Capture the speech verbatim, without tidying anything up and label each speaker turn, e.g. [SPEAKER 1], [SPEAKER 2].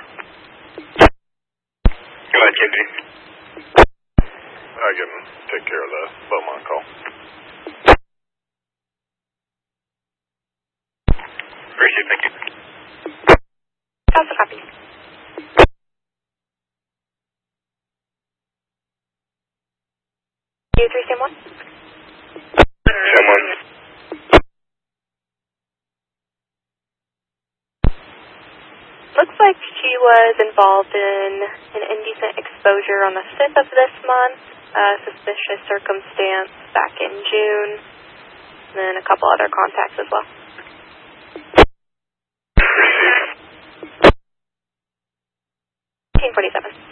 [SPEAKER 1] Go ahead, J P.
[SPEAKER 2] I can take care of the Beaumont call.
[SPEAKER 1] Appreciate it, thank you.
[SPEAKER 3] Also copy. U three Sam one?
[SPEAKER 2] Sam one.
[SPEAKER 3] Looks like she was involved in an indecent exposure on the fifth of this month, a suspicious circumstance back in June, and then a couple other contacts as well. fifteen forty-seven.